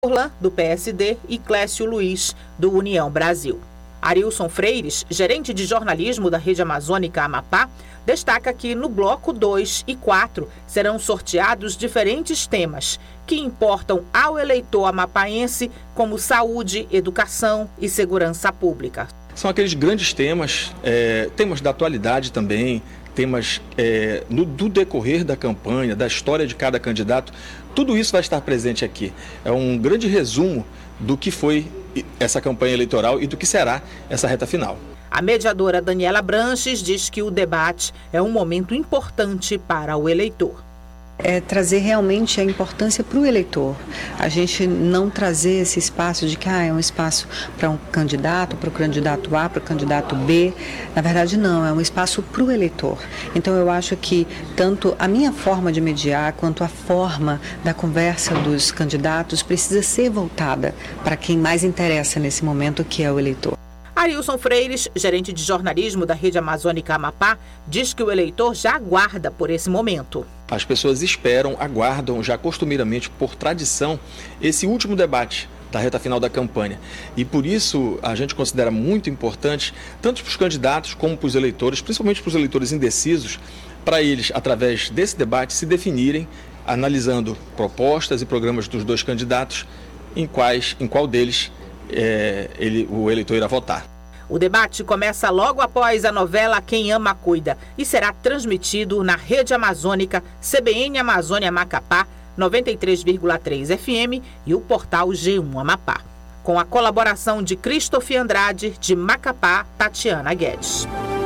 Orlan, do PSD, e Clécio Luiz, do União Brasil. Arilson Freires, gerente de jornalismo da Rede Amazônica Amapá, destaca que no bloco 2 e 4 serão sorteados diferentes temas que importam ao eleitor amapaense, como saúde, educação e segurança pública. São aqueles grandes temas, temas da atualidade também, temas do decorrer da campanha, da história de cada candidato. Tudo isso vai estar presente aqui. É um grande resumo do que foi essa campanha eleitoral e do que será essa reta final. A mediadora Daniela Branches diz que o debate é um momento importante para o eleitor. É trazer realmente a importância para o eleitor. A gente não trazer esse espaço de que é um espaço para um candidato, para o candidato A, para o candidato B. Na verdade, não, é um espaço para o eleitor. Então, eu acho que tanto a minha forma de mediar quanto a forma da conversa dos candidatos precisa ser voltada para quem mais interessa nesse momento, que é o eleitor. Arilson Freires, gerente de jornalismo da Rede Amazônica Amapá, diz que o eleitor já aguarda por esse momento. As pessoas aguardam já costumeiramente, por tradição, esse último debate da reta final da campanha. E por isso a gente considera muito importante, tanto para os candidatos como para os eleitores, principalmente para os eleitores indecisos, para eles, através desse debate, se definirem, analisando propostas e programas dos dois candidatos, em qual deles o eleitor irá votar. O debate começa logo após a novela Quem Ama Cuida e será transmitido na Rede Amazônica, CBN Amazônia Macapá, 93,3 FM e o portal G1 Amapá. Com a colaboração de Christophe Andrade, de Macapá, Tatiana Guedes.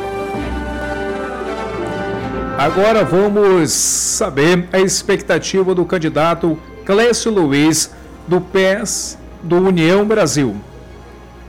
Agora vamos saber a expectativa do candidato Clécio Luiz, do PES, do União Brasil.